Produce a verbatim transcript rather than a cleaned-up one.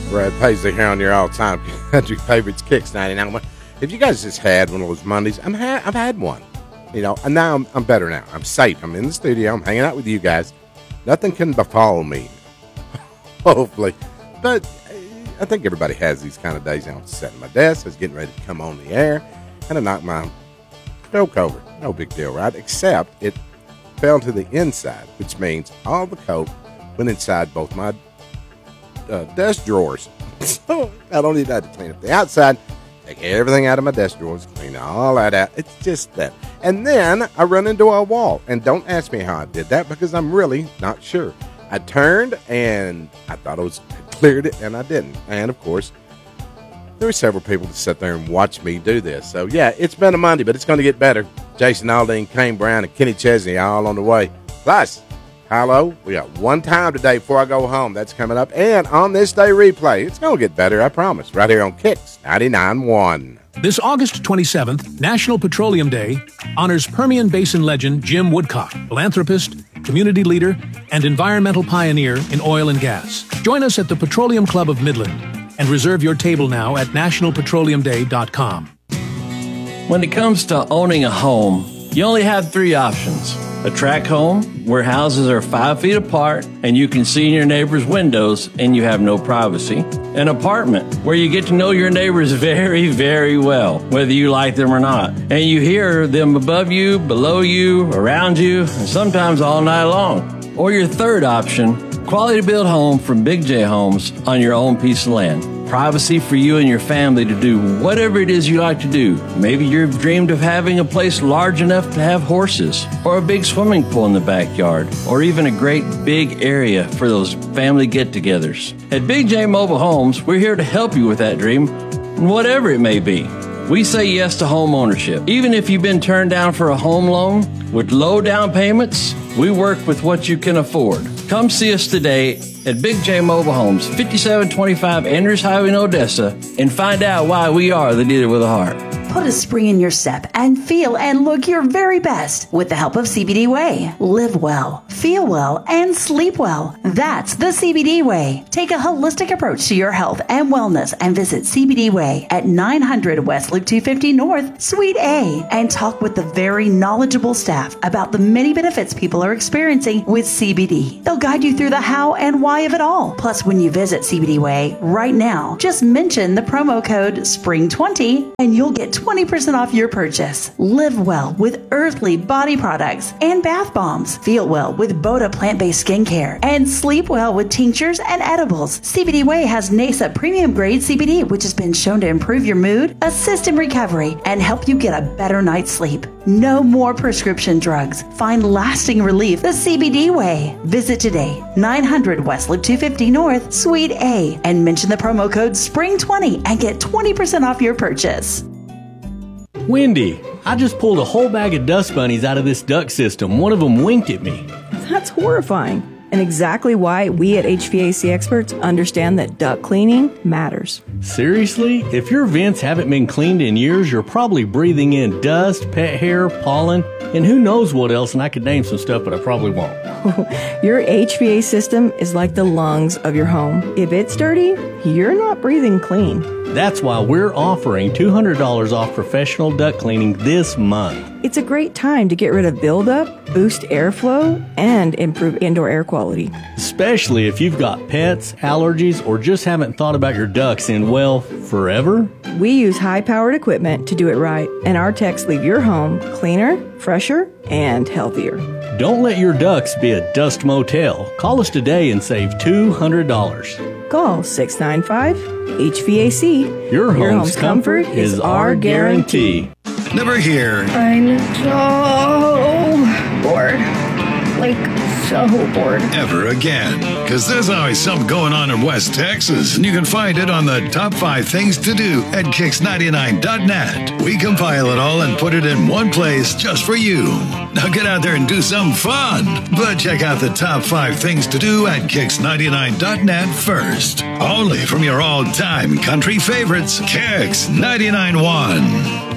Brad Paisley here on your all-time country favorites, Kicks ninety-nine. If you guys just had one of those Mondays, I'm ha- I've had one, you know, and now I'm, I'm better now. I'm safe. I'm in the studio. I'm hanging out with you guys. Nothing can befall me, hopefully. But I think everybody has these kind of days. I was sitting at my desk. I was getting ready to come on the air, and I knocked my joke over. No big deal, right? Except it fell to the inside, which means all the coke went inside both my uh, desk drawers. So I don't need that to clean up the outside. Take everything out of my desk drawers, clean all that out. It's just that. And then I run into a wall. And don't ask me how I did that because I'm really not sure. I turned and I thought I was I cleared it, and I didn't. And of course, there were several people that sat there and watched me do this. So yeah, it's been a Monday, but it's going to get better. Jason Aldean, Kane Brown, and Kenny Chesney all on the way. Plus, hello, we got one time today before I go home. That's coming up. And on this day replay, it's going to get better, I promise. Right here on Kicks ninety-nine point one. This August twenty-seventh, National Petroleum Day, honors Permian Basin legend Jim Woodcock, philanthropist, community leader, and environmental pioneer in oil and gas. Join us at the Petroleum Club of Midland and reserve your table now at national petroleum day dot com. When it comes to owning a home, you only have three options. A tract home, where houses are five feet apart and you can see in your neighbor's windows and you have no privacy. An apartment, where you get to know your neighbors very, very well, whether you like them or not. And you hear them above you, below you, around you, and sometimes all night long. Or your third option, quality built home from Big J Homes on your own piece of land. Privacy for you and your family to do whatever it is you like to do. Maybe you've dreamed of having a place large enough to have horses, or a big swimming pool in the backyard, or even a great big area for those family get-togethers. At Big J Mobile Homes, we're here to help you with that dream, whatever it may be. We say yes to home ownership. Even if you've been turned down for a home loan with low down payments, we work with what you can afford. Come see us today at Big J Mobile Homes, fifty-seven twenty-five Andrews Highway in Odessa, and find out why we are the dealer with a heart. Put a spring in your step and feel and look your very best with the help of C B D Way. Live well, feel well, and sleep well. That's the C B D Way. Take a holistic approach to your health and wellness and visit C B D Way at nine hundred West Loop two fifty North, Suite A, and talk with the very knowledgeable staff about the many benefits people are experiencing with C B D. They'll guide you through the how and why of it all. Plus, when you visit C B D Way right now, just mention the promo code spring twenty and you'll get twenty percent off your purchase. Live well with Earthly body products and bath bombs. Feel well with Boda plant-based skincare. And sleep well with tinctures and edibles. C B D Way has NASA premium grade C B D, which has been shown to improve your mood, assist in recovery, and help you get a better night's sleep. No more prescription drugs. Find lasting relief the C B D Way. Visit today, nine hundred West Loop two fifty North, Suite A, and mention the promo code spring twenty and get twenty percent off your purchase. Wendy, I just pulled a whole bag of dust bunnies out of this duct system. One of them winked at me. That's horrifying. And exactly why we at H V A C Experts understand that duct cleaning matters. Seriously? If your vents haven't been cleaned in years, you're probably breathing in dust, pet hair, pollen, and who knows what else, and I could name some stuff, but I probably won't. Your H V A system is like the lungs of your home. If it's dirty, you're not breathing clean. That's why we're offering two hundred dollars off professional duct cleaning this month. It's a great time to get rid of buildup, boost airflow, and improve indoor air quality. Especially if you've got pets, allergies, or just haven't thought about your ducts in, well, forever. We use high-powered equipment to do it right, and our techs leave your home cleaner, fresher, and healthier. Don't let your ducts be a dust motel. Call us today and save two hundred dollars. Call six nine five H V A C. Your home's, your home's comfort, comfort is our guarantee. Never here. I'm so bored. Like, so bored. Ever again. Because there's always something going on in West Texas, and you can find it on the top five things to do at kicks ninety-nine dot net. We compile it all and put it in one place just for you. Now get out there and do something fun. But check out the top five things to do at kicks ninety-nine dot net first. Only from your all-time country favorites, Kicks ninety-nine point one.